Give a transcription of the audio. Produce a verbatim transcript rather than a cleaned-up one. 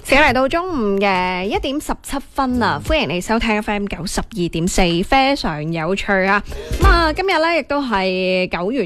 時間嚟到中午嘅一點十七分啊！歡迎你收聽 F M 九十二點四，非常有趣啊！咁啊，今日咧亦都係九月